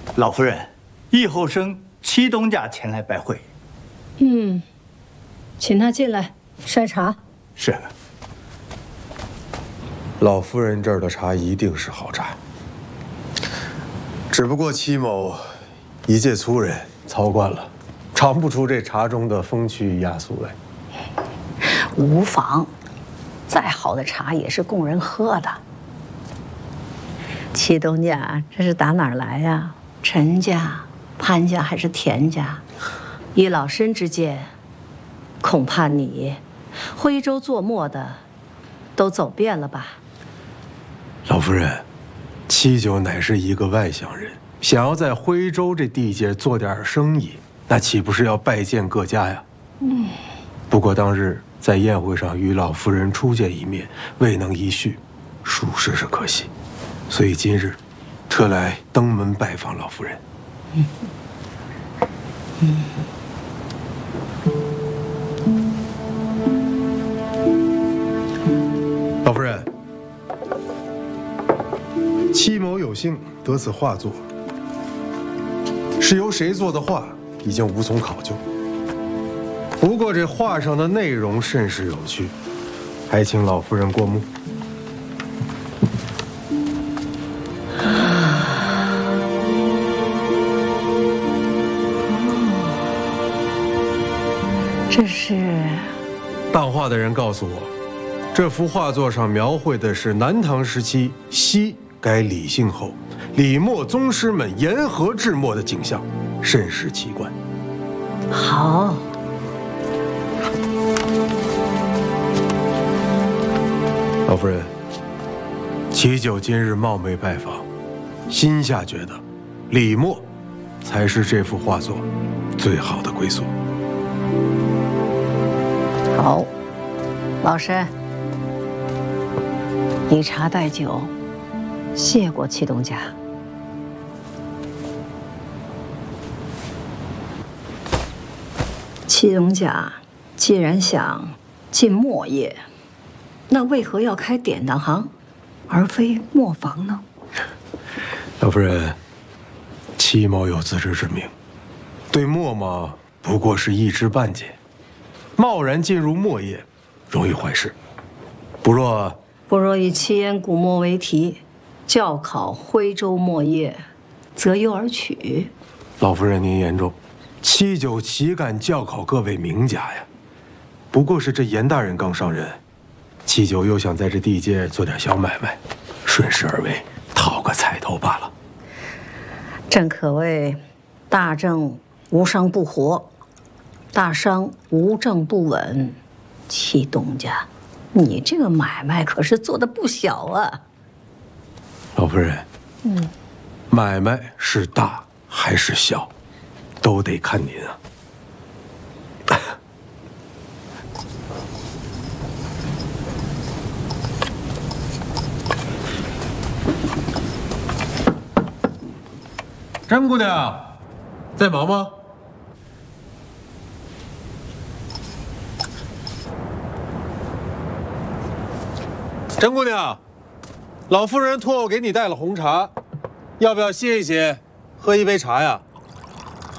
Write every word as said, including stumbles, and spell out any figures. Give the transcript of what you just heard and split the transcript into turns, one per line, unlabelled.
老夫人，义后生戚东家前来拜会。
嗯，请他进来筛茶。
是。
老夫人这儿的茶一定是好茶，只不过戚某一介粗人，操惯了，尝不出这茶中的风趣雅俗来。
无妨，再好的茶也是供人喝的。戚东家这是打哪儿来呀？陈家、潘家还是田家？依老身之见，恐怕你徽州做墨的都走遍了吧？
老夫人，戚九乃是一个外乡人，想要在徽州这地界做点生意，那岂不是要拜见各家呀？嗯。不过当日在宴会上与老夫人初见一面，未能一叙，属实是可惜，所以今日特来登门拜访老夫人。嗯。嗯。老夫人。戚某有幸得此画作，是由谁作的画，已经无从考究。不过这画上的内容甚是有趣，还请老夫人过目。
这是？
当画的人告诉我，这幅画作上描绘的是南唐时期西。该李姓后，李墨宗师们沿河制墨的景象，甚是奇观。
好，
老夫人，齐九今日冒昧拜访，心下觉得，李墨才是这幅画作最好的归宿。
好，老身以茶代酒。谢过戚东家。戚东家既然想进墨业，那为何要开典当行，而非磨坊呢？
老夫人，戚某有自知之明，对墨嘛不过是一知半解，贸然进入墨业，容易坏事。不若
不若以七烟古墨为题。教考徽州墨业，择优而取。
老夫人您言重，戚九岂敢教考各位名家呀？不过是这严大人刚上任，戚九又想在这地界做点小买卖，顺势而为，讨个彩头罢了。
正可谓大政无商不活，大商无政不稳。戚东家，你这个买卖可是做的不小啊！
老夫人，嗯，买卖是大还是小，都得看您啊。张姑娘，在忙吗？张姑娘。老夫人托我给你带了红茶，要不要歇一歇，喝一杯茶呀？